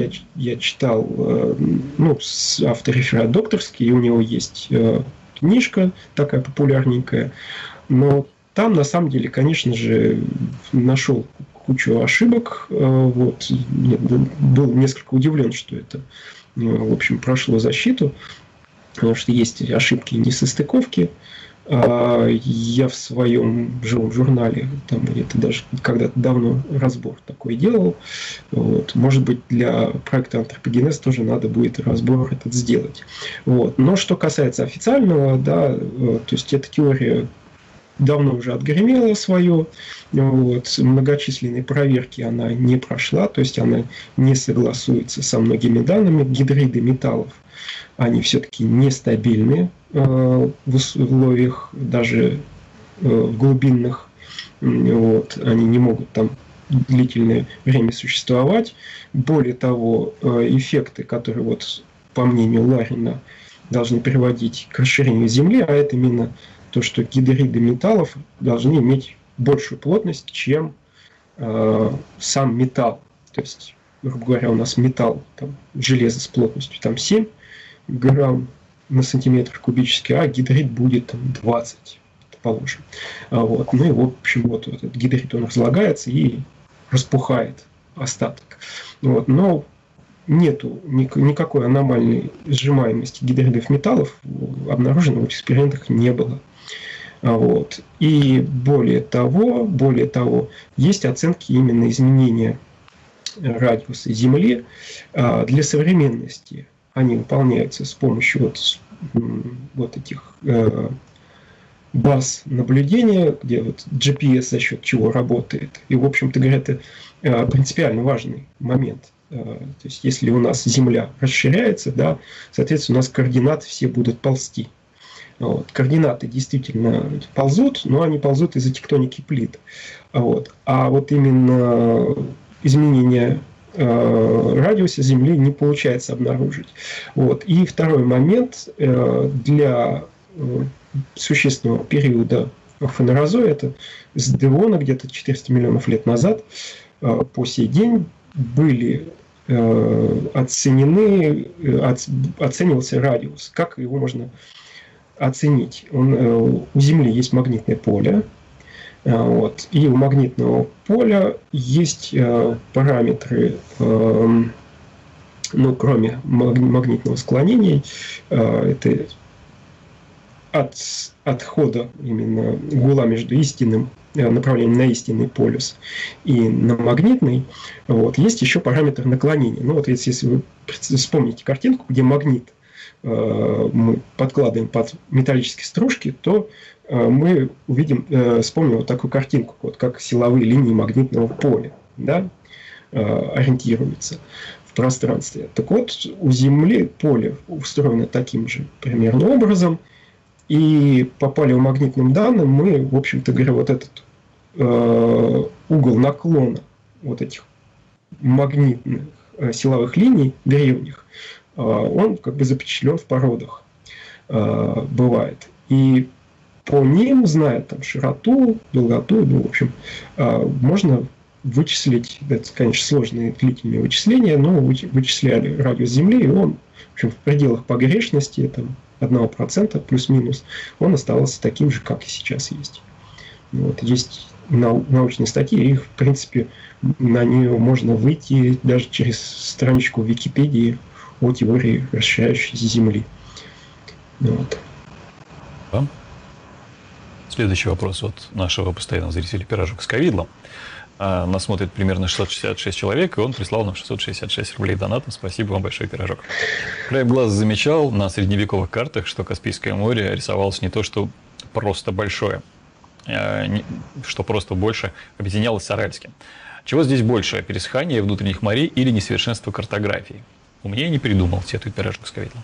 ну, автореферат докторский, и у него есть книжка такая популярненькая, но там, на самом деле, конечно же, нашел кучу ошибок, вот, был несколько удивлен, что это, в общем, прошло защиту, потому что есть ошибки и несостыковки. Я в своем живом журнале, там это даже когда-то давно разбор такой делал. Вот. Может быть, для проекта «Антропогенез» тоже надо будет разбор этот сделать. Вот. Но что касается официального, да, то есть эта теория давно уже отгремела свое. Вот. Многочисленные проверки она не прошла, то есть она не согласуется со многими данными. Гидриды металлов, они все-таки нестабильны в условиях даже в глубинных. Вот, они не могут там длительное время существовать. Более того, эффекты, которые, вот, по мнению Ларина, должны приводить к расширению Земли, а это именно то, что гидриды металлов должны иметь большую плотность, чем сам металл. То есть, грубо говоря, у нас металл, там, железо с плотностью там, 7 грамм на сантиметр кубический, а гидрид будет там, 20, положим. Вот. Ну и, в общем, вот этот гидрид, он разлагается и распухает остаток. Вот. Но нету никакой аномальной сжимаемости гидридов металлов, обнаружено в экспериментах не было. Вот. И более того, есть оценки именно изменения радиуса Земли для современности. Они выполняются с помощью вот этих баз наблюдения, где вот GPS за счет чего работает. И, в общем-то говоря, это принципиально важный момент. То есть, если у нас Земля расширяется, да, соответственно, у нас координаты все будут ползти. Вот. Координаты действительно ползут, но они ползут из-за тектоники плит. Вот. А вот именно изменение радиуса Земли не получается обнаружить. Вот. И второй момент, для существенного периода фенерозоя, это с Девона где-то 400 миллионов лет назад, по сей день были оценивался радиус. Как его можно оценить? У Земли есть магнитное поле. Вот. И у магнитного поля есть параметры, ну, кроме магнитного склонения, это отхода именно угла между истинным направлением на истинный полюс и на магнитный. Вот. Есть еще параметр наклонения. Ну, вот если вы вспомните картинку, где магнит мы подкладываем под металлические стружки, то мы увидим, вспомним вот такую картинку, вот как силовые линии магнитного поля, да, ориентируются в пространстве. Так вот, у Земли поле устроено таким же примерно образом, и по палеомагнитным данным мы, в общем-то говоря, вот этот угол наклона вот этих магнитных силовых линий древних он как бы запечатлен в породах, бывает. И по ним, зная там широту, долготу, ну, в общем, можно вычислить, это, конечно, сложные длительные вычисления, но вычисляли радиус Земли, и он, в общем, в пределах погрешности, там, 1% плюс-минус, он оставался таким же, как и сейчас есть. Вот, есть научные статьи, их, в принципе, на нее можно выйти даже через страничку в Википедии о теории расширяющейся Земли. Вот. Следующий вопрос от нашего постоянного зрителя «Пирожок с ковидлом». Нас смотрит примерно 666 человек, и он прислал нам 666 рублей донатом. Спасибо вам большое, «Пирожок». Краем глаза замечал на средневековых картах, что Каспийское море рисовалось не то, что просто большое, что просто больше объединялось с Аральским. Чего здесь больше? Пересыхание внутренних морей или несовершенство картографии? Умнее не придумал, сетует «Пирожок с ковидлом».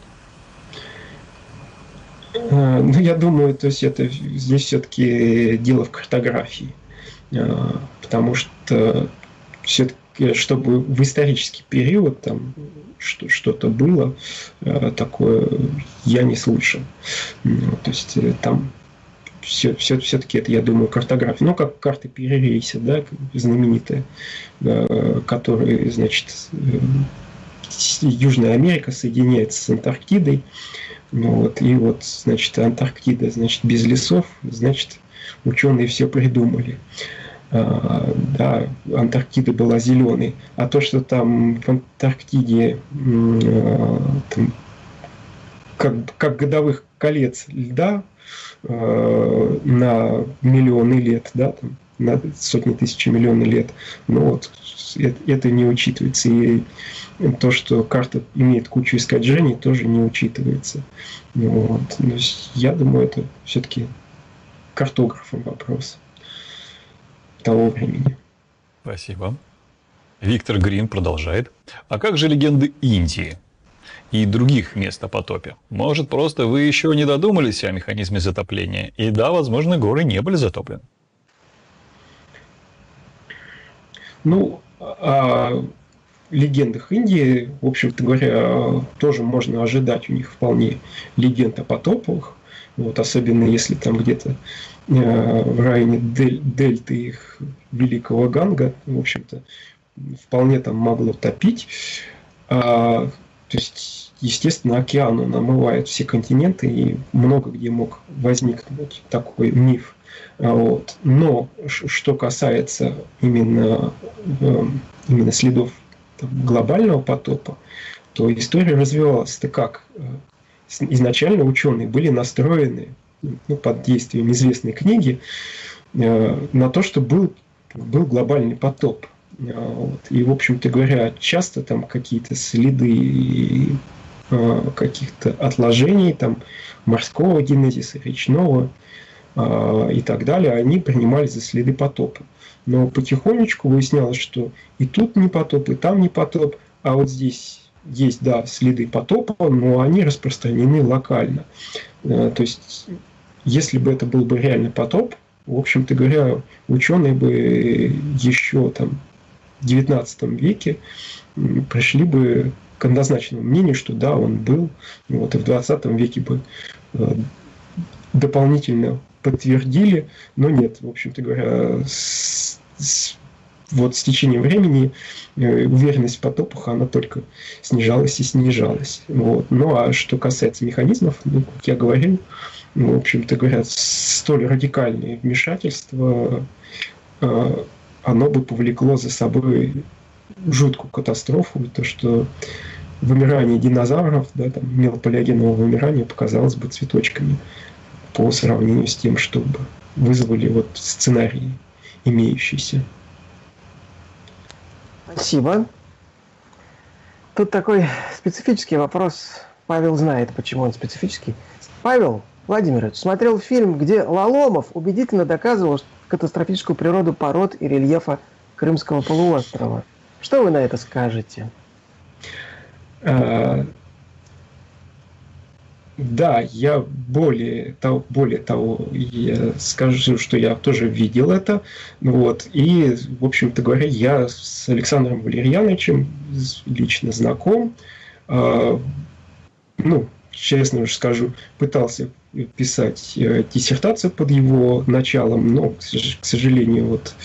Ну, я думаю, то есть это здесь все-таки дело в картографии. Потому что все-таки, чтобы в исторический период там что-то было такое, я не слышал. То есть там все-таки это, я думаю, картография. Ну, как карты Перерейса, да, знаменитая, которые, значит, Южная Америка соединяется с Антарктидой. Ну, вот, и вот, значит, Антарктида, значит, без лесов, значит, ученые все придумали. Да, Антарктида была зеленой, а то, что там в Антарктиде там, как годовых колец льда на миллионы лет, да, там, на сотни тысяч миллионов лет, ну вот, это не учитывается. И то, что карта имеет кучу искажений, тоже не учитывается. Вот. Но я думаю, это все-таки картографом вопрос того времени. Спасибо. Виктор Грин продолжает. А как же легенды Индии и других мест о потопе? Может, просто вы еще не додумались о механизме затопления? И да, возможно, горы не были затоплены. Ну, о легендах Индии, в общем-то говоря, тоже можно ожидать у них вполне легенд о потопах. Вот, особенно если там где-то в районе дельты их великого Ганга, в общем-то, вполне там могло топить. То есть, естественно, океан он омывает все континенты, и много где мог возникнуть такой миф. Вот. Но что касается именно следов глобального потопа, то история развивалась-то как? Изначально ученые были настроены под действием известной книги на то, что был глобальный потоп. Вот. И, в общем-то говоря, часто там какие-то следы каких-то отложений там, морского генезиса, речного и так далее, они принимались за следы потопа. Но потихонечку выяснялось, что и тут не потоп, и там не потоп, а вот здесь есть, да, следы потопа, но они распространены локально. То есть, если бы это был бы реально потоп, в общем-то говоря, ученые бы еще там в XIX веке пришли бы к однозначному мнению, что да, он был, вот, и в XX веке бы дополнительно подтвердили, но нет, в общем-то говоря, вот с течением времени уверенность в потопах, она только снижалась и снижалась. Вот. Ну, а что касается механизмов, ну, как я говорил, ну, в общем-то говоря, столь радикальное вмешательство, оно бы повлекло за собой жуткую катастрофу, то, что вымирание динозавров, да, там, мелопалеогенного вымирания показалось бы цветочками по сравнению с тем, чтобы вызвали вот сценарии имеющиеся. Спасибо. Тут такой специфический вопрос. Павел знает, почему он специфический. Павел Владимирович смотрел фильм, где Лоломов убедительно доказывал катастрофическую природу пород и рельефа Крымского полуострова. Что вы на это скажете? Да, я более того, я скажу, что я тоже видел это. Вот, и, в общем-то говоря, я с Александром Валерьяновичем лично знаком. Ну, честно уж скажу, пытался писать диссертацию под его началом, но, к сожалению, вот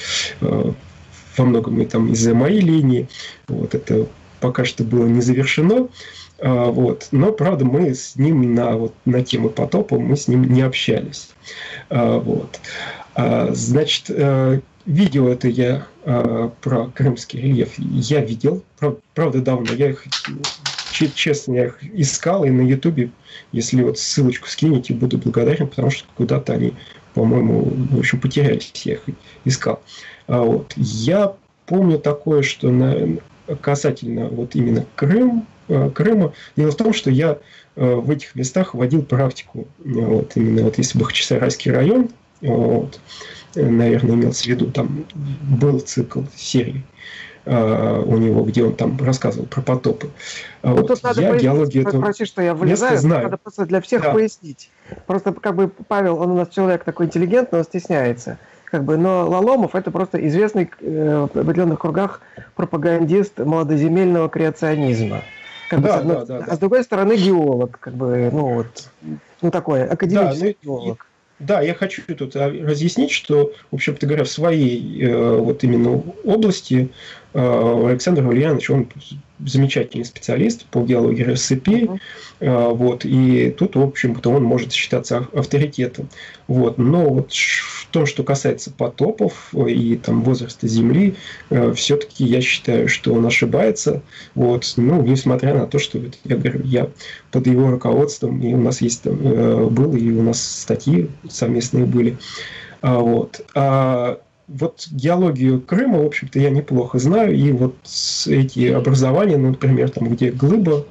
во многом и там из-за моей линии, вот это пока что было не завершено, вот, но, правда, мы с ним на тему потопа мы с ним не общались, вот. Значит, видео это я про крымский рельеф я видел, правда, давно, я их честно, я их искал, и на Ютубе, если вот ссылочку скинете, буду благодарен, потому что куда-то они, по-моему, в общем, потерялись, я их искал. Вот. Я помню такое, что касательно вот именно Крыма, дело в том, что я в этих местах водил практику, вот, именно вот если Бахчисарайский район, вот, наверное, имелся в виду, там был цикл серий у него, где он там рассказывал про потопы. Ну, вот. Тут надо пояснить, прости, что я вылезаю, надо просто для всех пояснить. Просто как бы Павел, он у нас человек такой интеллигентный, он стесняется. Как бы, но Лоломов это просто известный в определенных кругах пропагандист молодоземельного креационизма. Как бы, с другой стороны, геолог, как бы, ну вот, ну такой академический геолог. Да, я хочу тут разъяснить, что, в общем-то говоря, в своей вот именно области Александр Валерьянович, он замечательный специалист по геологии рассыпи, вот, и тут, в общем-то, он может считаться авторитетом. Вот, но вот в том, что касается потопов и там возраста Земли, все-таки я считаю, что он ошибается, вот, ну, несмотря на то, что я говорю, я под его руководством, и у нас есть там, был, и у нас статьи совместные были, вот. Вот геологию Крыма, в общем-то, я неплохо знаю, и вот эти образования, ну, например, там, где глыба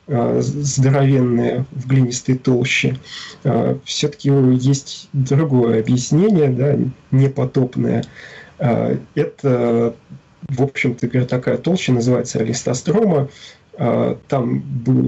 здоровенная в глинистой толще, все-таки есть другое объяснение, да, непотопное. Это, в общем-то, такая толща, называется листострома. Там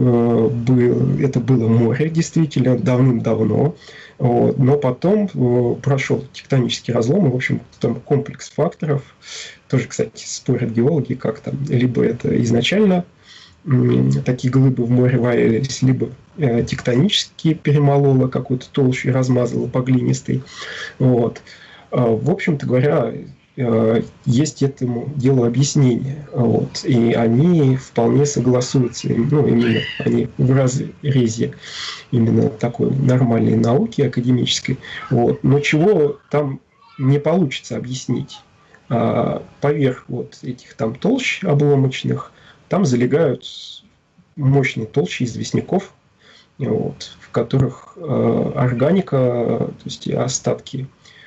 это было море, действительно, давным-давно, но потом прошел тектонический разлом, и, в общем, там комплекс факторов, тоже, кстати, спорят геологи, как там, либо это изначально такие глыбы в море варились, либо тектонически перемололо какую-то толщу и размазало по глинистой. Вот. В общем-то говоря, есть этому делу объяснение, вот, и они вполне согласуются, ну, именно они в разрезе именно такой нормальной науки академической, вот, но чего там не получится объяснить. Поверх вот этих там толщ обломочных там залегают мощные толщи известняков, вот, в которых органика, то есть остатки,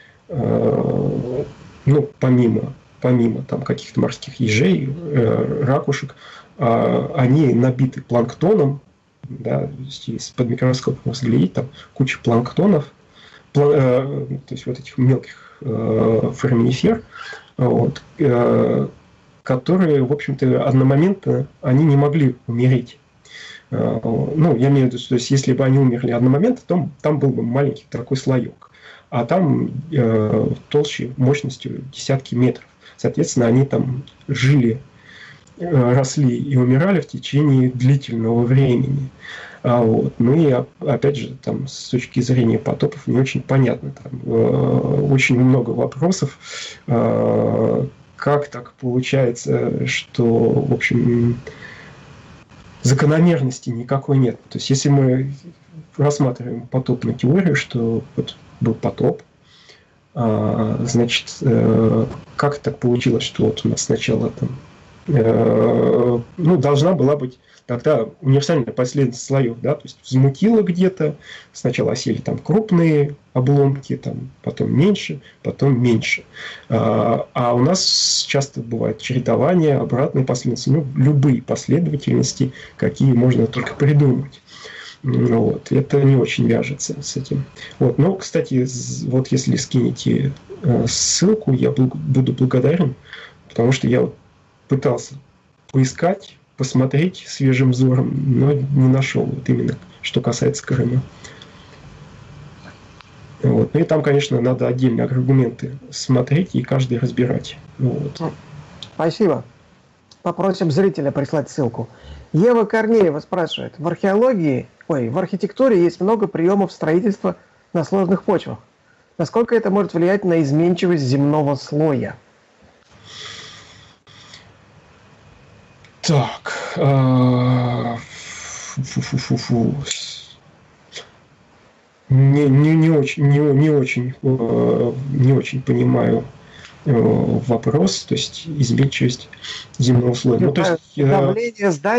ну, помимо там каких-то морских ежей, ракушек, они набиты планктоном, да, если под микроскопом разглядеть, там куча планктонов, то есть вот этих мелких фораминифер, вот, которые, в общем-то, одномоментно они не могли умереть. Ну, я имею в виду, что если бы они умерли одномоментно, то там был бы маленький такой слоек. А там толще мощностью десятки метров. Соответственно, они там жили, росли и умирали в течение длительного времени. Вот. Ну и опять же, там, с точки зрения потопов не очень понятно. Там очень много вопросов. Как так получается, что, в общем, закономерности никакой нет. То есть, если мы рассматриваем потопную теорию, что вот был потоп, значит, как так получилось, что вот у нас сначала там, ну, должна была быть тогда универсальная последовательность слоев, да, то есть взмутило где-то, сначала осели там крупные обломки, там, потом меньше, а у нас часто бывает чередование, обратные последовательности, ну, любые последовательности, какие можно только придумать. Вот. Это не очень вяжется с этим. Вот. Но, кстати, вот если скинете ссылку, я буду благодарен, потому что я вот пытался поискать, посмотреть свежим взором, но не нашел, вот именно что касается Крыма. Вот. Ну и там, конечно, надо отдельно аргументы смотреть и каждый разбирать. Вот. Спасибо. Попросим зрителя прислать ссылку. Ева Корнеева спрашивает. В архитектуре есть много приемов строительства на сложных почвах. Насколько это может влиять на изменчивость земного слоя? Так. Фу-фу-фу-фу. Не очень понимаю вопрос, то есть изменчивость земного слоя. Ну, то есть, Давление здания